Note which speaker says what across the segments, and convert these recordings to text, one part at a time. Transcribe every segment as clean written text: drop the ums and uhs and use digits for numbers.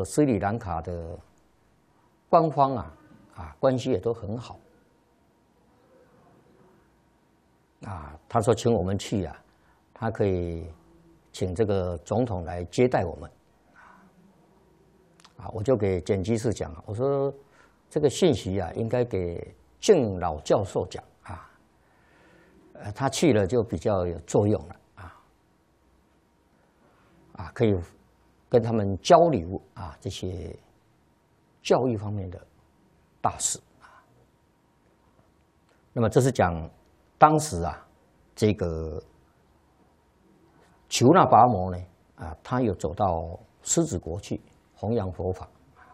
Speaker 1: 斯里兰卡的官方关系也都很好他说请我们去他可以请这个总统来接待我们我就给简基士讲我说这个信息应该给敬老教授讲他去了就比较有作用了可以跟他们交流这些教育方面的大事那么这是讲当时这个求那跋摩呢他有走到狮子国去弘扬佛法，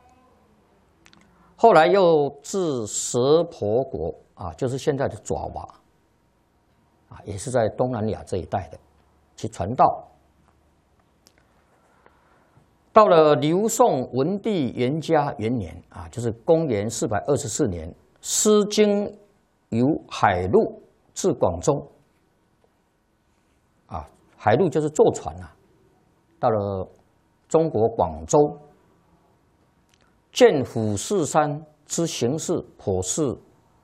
Speaker 1: 后来又至蛇婆国就是现在的爪哇也是在东南亚这一带的去传道。到了刘宋文帝元嘉元年就是公元424年，师经由海路至广州海路就是坐船到了中国广州，见虎视山之形势颇似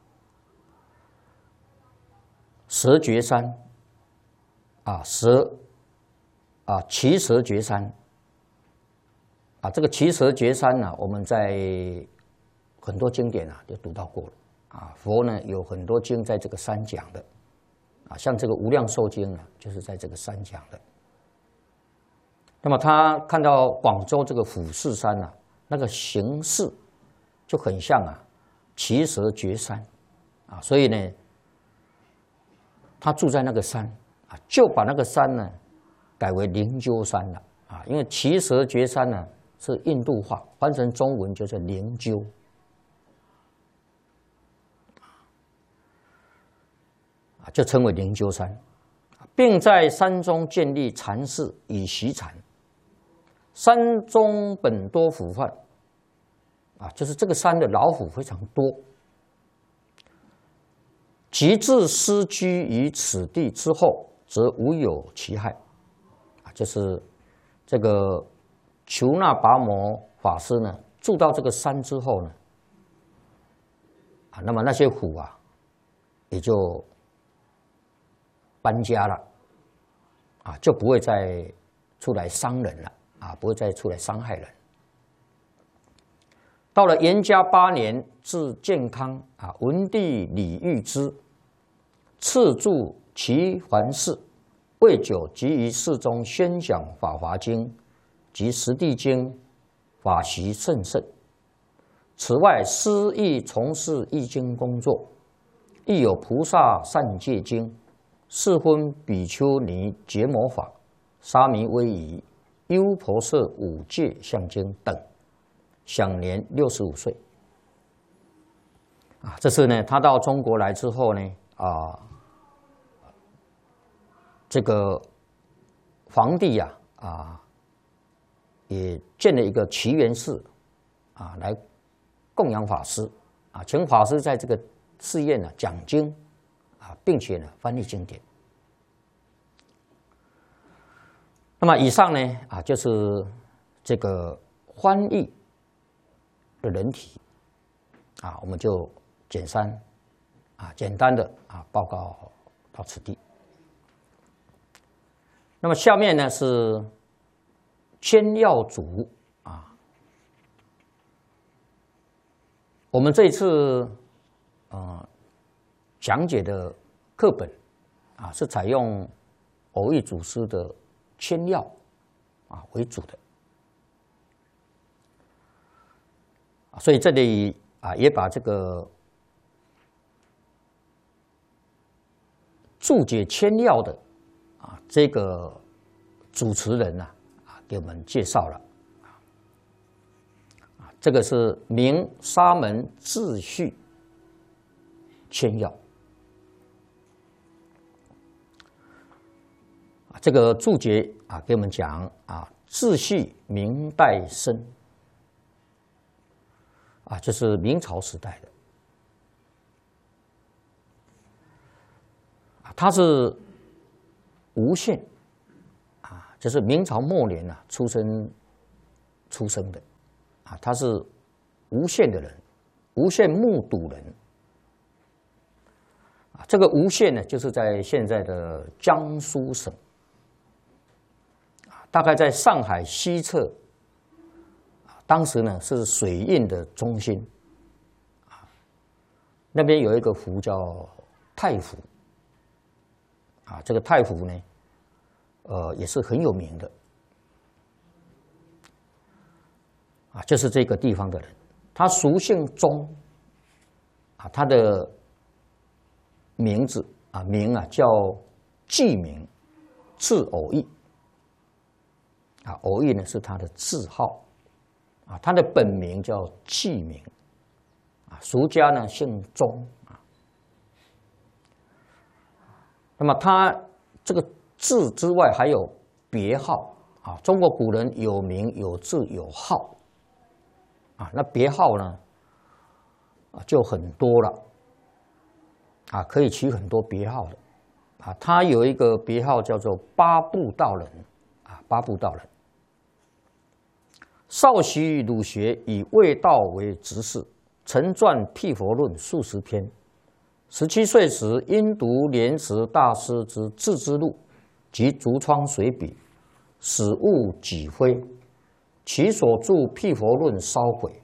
Speaker 1: 蛇绝山奇蛇绝山这个奇蛇绝山我们在很多经典都读到过了佛呢有很多经在这个山讲的像这个无量寿经就是在这个山讲的。那么他看到广州这个虎视山那个形势就很像奇蛇绝山所以呢他住在那个山就把那个山呢改为灵鹫山了因为奇蛇绝山呢是印度话，翻成中文就是灵鹫就称为灵鹫山，并在山中建立禅寺以习禅。山中本多虎患就是这个山的老虎非常多。及至失居于此地之后，则无有其害就是这个求那跋摩法师呢住到这个山之后呢那么那些虎也就搬家了就不会再出来伤人了不会再出来伤害人。到了元嘉8年至建康文帝李煜之赐住齐桓寺，未久即于寺中宣讲《法华经》及《十地经》，法习甚盛。此外，师亦从事译经工作，亦有《菩萨善戒经》、四分比丘尼结魔法、沙弥威仪、优婆塞五戒相经等，享年65岁。这次呢，他到中国来之后呢，这个皇帝也建了一个祇园寺来供养法师请法师在这个寺院讲经并且翻译经典。那么以上呢就是这个翻译的人体我们就简单的报告到此地。那么下面呢是签要组我们这一次讲解的课本是采用偶益祖师的签要为主的所以这里也把这个注解签要的这个主持人给我们介绍了这个是明沙门自序签要这个注解给我们讲自序明代生就是明朝时代的他是吴县就是明朝末年出生的啊，他是无县的人，无县木渎人。啊，这个无县呢，就是在现在的江苏省，大概在上海西侧，当时呢是水运的中心，那边有一个湖叫太湖，啊，这个太湖呢，也是很有名的，啊，就是这个地方的人，他俗姓钟，啊，他的名字啊叫季明，字偶益，啊，偶益呢是他的字号，啊，他的本名叫季明，啊，俗家呢姓钟，啊，那么他这个字之外还有别号，啊，中国古人有名有字有号，啊，那别号呢，啊就很多了，啊，可以取很多别号的，啊，他有一个别号叫做八部道人，啊，八部道人。少习儒学，以卫道为执事，曾撰《辟佛论》数十篇。17岁时，因读莲池大师之《自知录》及《竹窗随笔》，始悟己非，其所著《辟佛论》烧毁。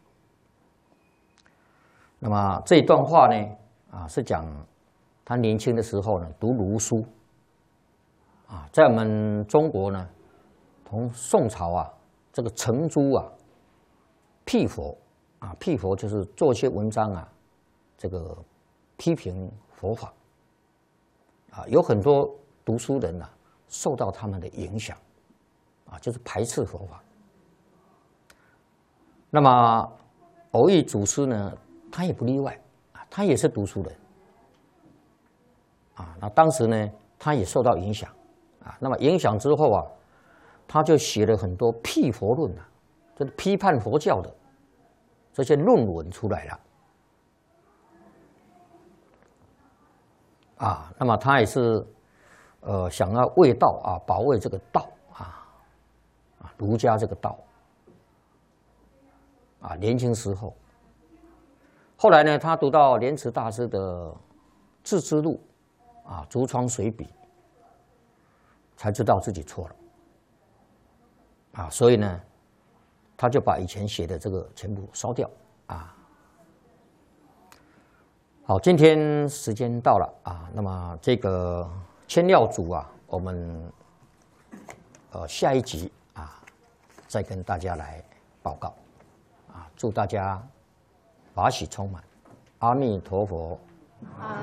Speaker 1: 那么这一段话呢，啊，是讲他年轻的时候呢，读儒书，啊，在我们中国呢，从宋朝啊。这个程朱啊，辟佛啊，辟佛就是做一些文章啊，这个批评佛法啊，有很多读书人呐，受到他们的影响啊，就是排斥佛法。那么偶益祖师呢，他也不例外啊，他也是读书人啊。那当时呢，他也受到影响啊。那么影响之后啊。他就写了很多辟佛论啊，就是批判佛教的这些论文出来了，啊，那么他也是想要卫道啊，保卫这个道啊，儒家这个道啊，年轻时候，后来呢，他读到莲池大师的《自知录》啊，《竹窗随笔》，才知道自己错了。啊，所以呢，他就把以前写的这个全部烧掉啊。好，今天时间到了啊，那么这个千料组啊，我们下一集啊，再跟大家来报告啊，祝大家法喜充满，阿弥陀佛。
Speaker 2: 阿